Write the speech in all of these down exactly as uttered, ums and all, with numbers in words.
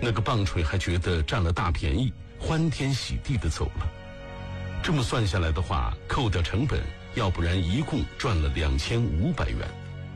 那个棒槌还觉得占了大便宜，欢天喜地地走了。这么算下来的话，扣掉成本，要不然一共赚了两千五百元。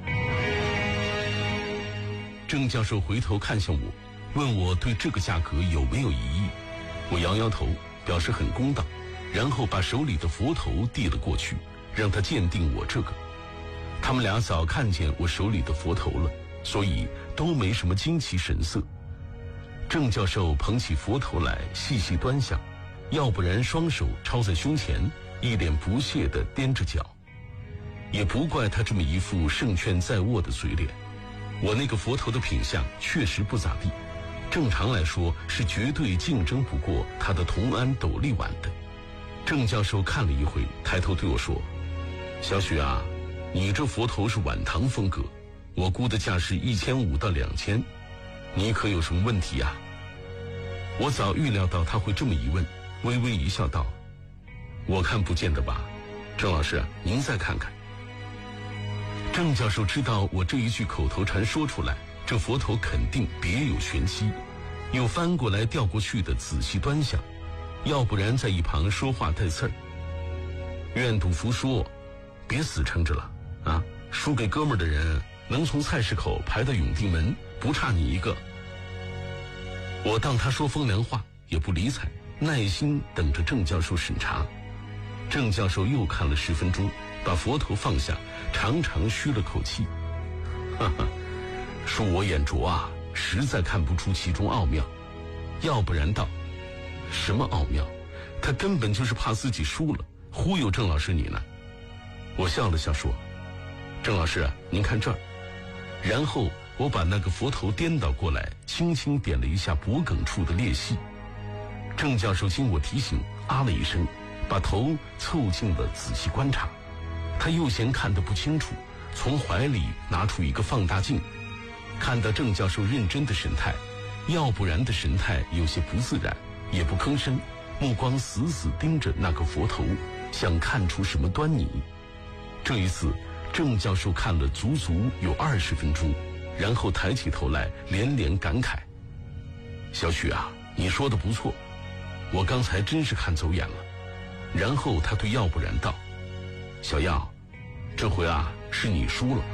郑教授回头看向我，问我对这个价格有没有异议。我摇摇头，表示很公道，然后把手里的佛头递了过去，让他鉴定我这个。他们俩早看见我手里的佛头了，所以都没什么惊奇神色。郑教授捧起佛头来细细端详，要不然双手抄在胸前，一脸不屑地踮着脚。也不怪他这么一副胜券在握的嘴脸，我那个佛头的品相确实不咋地，正常来说是绝对竞争不过他的同安斗笠碗的。郑教授看了一会，抬头对我说：“小许啊，你这佛头是晚唐风格，我估的价是一千五到两千，你可有什么问题啊？”我早预料到他会这么一问，微微一笑道：“我看不见得吧，郑老师，您再看看。”郑教授知道我这一句口头禅说出来，这佛头肯定别有玄机，又翻过来调过去的仔细端详，要不然在一旁说话带刺儿。愿赌服输，别死撑着了啊！输给哥们儿的人能从菜市口排到永定门，不差你一个。我当他说风凉话，也不理睬，耐心等着郑教授审查。郑教授又看了十分钟，把佛头放下，长长吁了口气，哈哈，恕我眼拙啊，实在看不出其中奥妙。要不然道，什么奥妙？他根本就是怕自己输了，忽悠郑老师你呢。我笑了笑说：“郑老师，您看这儿。”然后我把那个佛头颠倒过来，轻轻点了一下脖梗处的裂隙。郑教授经我提醒，啊了一声，把头凑近了仔细观察。他又嫌看得不清楚，从怀里拿出一个放大镜，看到郑教授认真的神态，要不然的神态有些不自然，也不吭声，目光死死盯着那个佛头，想看出什么端倪。这一次郑教授看了足足有二十分钟，然后抬起头来连连感慨：“小许啊，你说的不错，我刚才真是看走眼了。”然后他对要不然道：“小耀，这回啊是你输了。”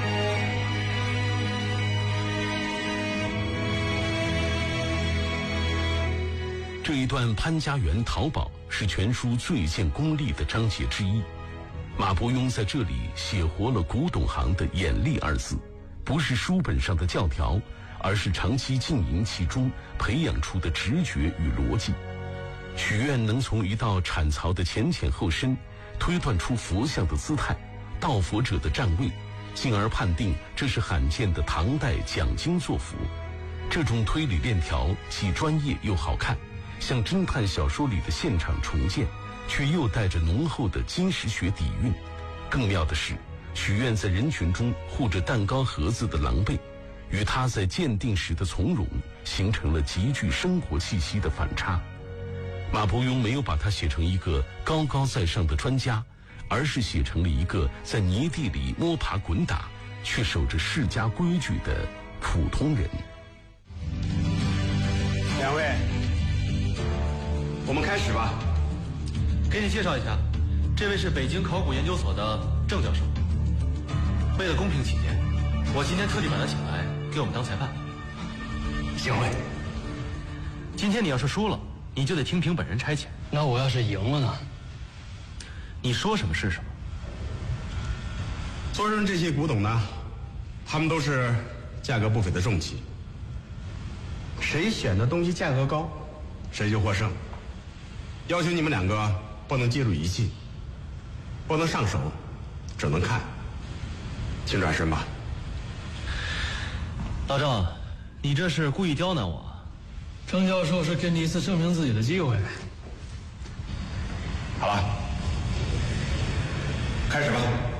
这一段潘家园淘宝是全书最见功力的章节之一。马伯庸在这里写活了古董行的眼力二字，不是书本上的教条，而是长期浸淫其中培养出的直觉与逻辑。许愿能从一道产槽的前浅后深推断出佛像的姿态、道佛者的站位，进而判定这是罕见的唐代讲经作佛。这种推理链条既专业又好看，像侦探小说里的现场重建，却又带着浓厚的金石学底蕴。更妙的是，许愿在人群中护着蛋糕盒子的狼狈，与他在鉴定时的从容，形成了极具生活气息的反差。马伯庸没有把他写成一个高高在上的专家，而是写成了一个在泥地里摸爬滚打，却守着世家规矩的普通人。 两位，我们开始吧。 给你介绍一下，这位是北京考古研究所的郑教授。为了公平起见，我今天特地把他请来给我们当裁判。 幸会。 今天你要是输了，你就得听凭本人差遣。 那我要是赢了呢？ 你说什么是什么。 做任这些古董呢，他们都是价格不菲的重器，谁选的东西价格高，谁就获胜。要求你们两个不能介入仪器，不能上手，只能看。请转身吧。 老郑，你这是故意刁难我。 郑教授是给你一次证明自己的机会。 好了，开始吧。